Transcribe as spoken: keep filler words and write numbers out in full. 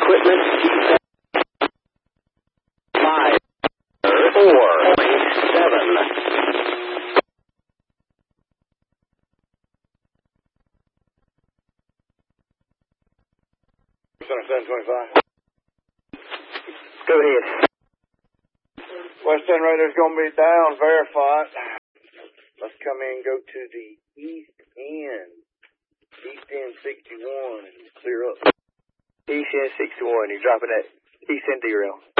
equipment. Five, four, seven. seven twenty-five. Go ahead. West End radar's going to be down, verified. Let's come in and go to the east end. East end sixty-one and clear up. East end sixty-one, you're dropping that east end derail.